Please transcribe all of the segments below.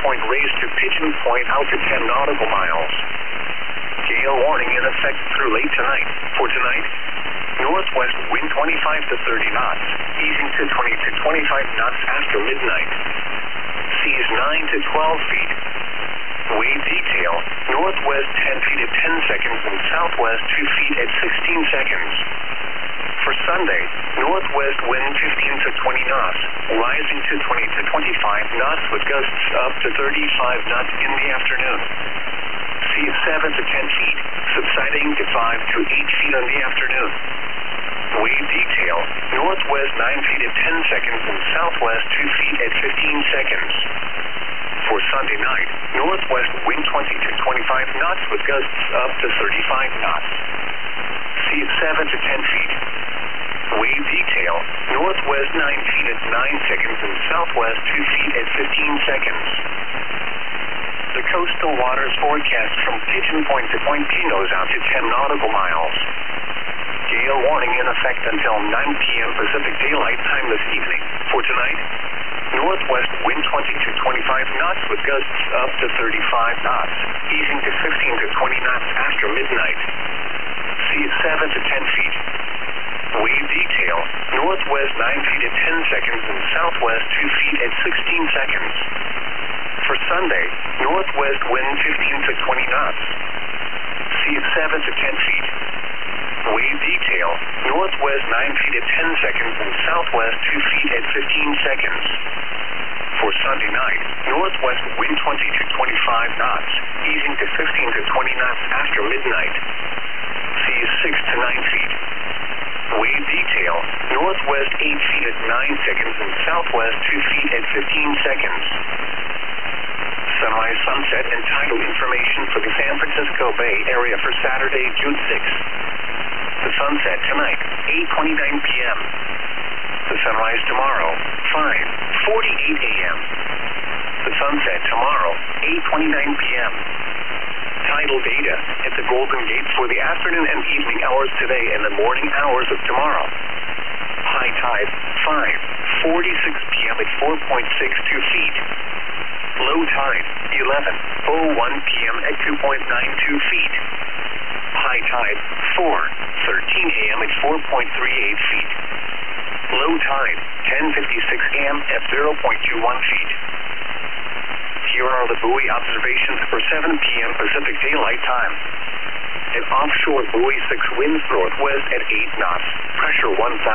Point Reyes to Pigeon Point out to 10 nautical miles. Gale warning in effect through late tonight. For tonight, northwest wind 25 to 30 knots, easing to 20 to 25 knots after midnight. Seas 9 to 12 feet. Wave detail, northwest 10 feet at 10 seconds and southwest 2 feet at 16 seconds. For Sunday, northwest wind 15 to 20 knots, rising to 20 to 25 knots with gusts up to 35 knots in the afternoon. Seas 7 to 10 feet, subsiding to 5 to 8 feet in the afternoon. Wave detail, northwest 9 feet at 10 seconds and southwest 2 feet at 15 seconds. For Sunday night, northwest wind 20 to 25 knots with gusts up to 35 knots. Seas 7 to 10 feet. Wave detail, northwest 9 feet at 9 seconds and southwest 2 feet at 15 seconds. The coastal waters forecast from Pigeon Point to Point Pinos out to 10 nautical miles. Gale warning in effect until 9 p.m. Pacific Daylight Time this evening. For tonight, northwest wind 20 to 25 knots with gusts up to 35 knots, easing to 15 to 20 knots after midnight. Seas 7 to 10 feet. Wave detail, northwest 9 feet at 10 seconds and southwest 2 feet at 16 seconds. For Sunday, northwest wind 15 to 20 knots. Seas 7 to 10 feet. Wave detail, northwest 9 feet at 10 seconds and southwest 2 feet at 15 seconds. For Sunday night, northwest wind 20 to 25 knots, easing to 15 to 20 knots after midnight. Seas 6 to 9 feet. Wave detail, northwest 8 feet at 9 seconds and southwest 2 feet at 15 seconds. Sunrise, sunset, and tidal information for the San Francisco Bay Area for Saturday, June 6th. The sunset tonight, 8:29 p.m. The sunrise tomorrow, 5:48 a.m. The sunset tomorrow, 8:29 p.m. Tidal data at the Golden Gate for the afternoon and evening hours today and the morning hours of tomorrow. High tide, 5:46 p.m. at 4.62 feet. Low tide, 11:01 p.m. at 2.92 feet. High tide, 4:13 a.m. at 4.38 feet. Low tide, 10:56 a.m. at 0.21 feet. Here are the buoy observations for 7 p.m. Pacific Daylight Time. An offshore buoy 6 winds northwest at 8 knots, pressure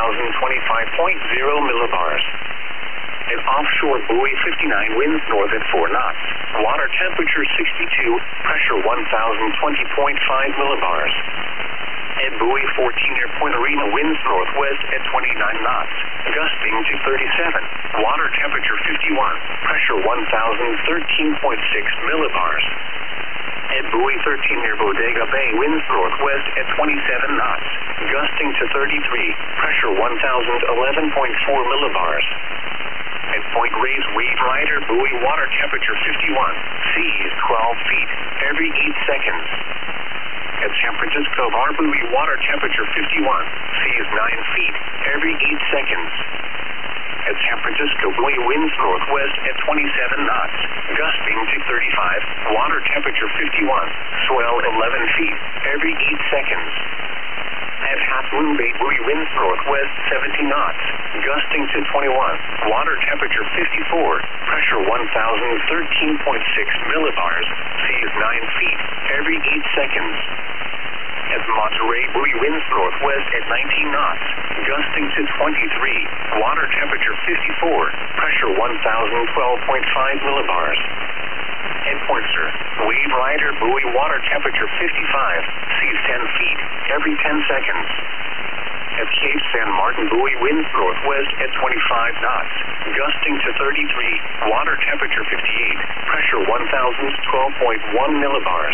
1,025.0 millibars. An offshore buoy 59 winds north at 4 knots, water temperature 62, pressure 1,020.5 millibars. At buoy 14 near Point Arena winds northwest at 29 knots, gusting to 37, water temperature 51, pressure 1,013.6 millibars. At buoy 13 near Bodega Bay winds northwest at 27 knots, gusting to 33, pressure 1,011.4 millibars. At Point Reyes Wave Rider buoy water temperature 51, seas 12 feet, every 8 seconds. At San Francisco Bar buoy water temperature 51, seas 9 feet, every 8 seconds. At San Francisco buoy winds northwest at 27 knots, gusting to 35, water temperature 51, swell 11 feet, every 8 seconds. At Half Moon Bay buoy winds northwest 70 knots, gusting to 21, water temperature 54, pressure 1,013.6 millibars, seas 9 feet, every 8 seconds. At Monterey buoy winds northwest at 19 knots, gusting to 23, water temperature 54, pressure 1,012.5 millibars. At Point Sur, Wave Rider buoy water temperature 55, seas 10 feet, every 10 seconds. At Cape San Martin buoy winds northwest at 25 knots, gusting to 33, water temperature 58, pressure 1,012.1 millibars.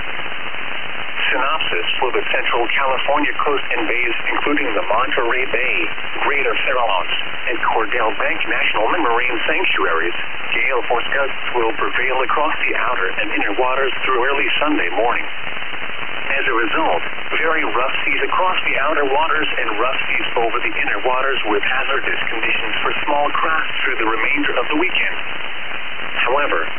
Synopsis for the Central California coast and bays, including the Monterey Bay, Greater Farallones, and Cordell Bank National Marine Sanctuaries, gale force gusts will prevail across the outer and inner waters through early Sunday morning. As a result, very rough seas across the outer waters and rough seas over the inner waters with hazardous conditions for small craft through the remainder of the weekend. However,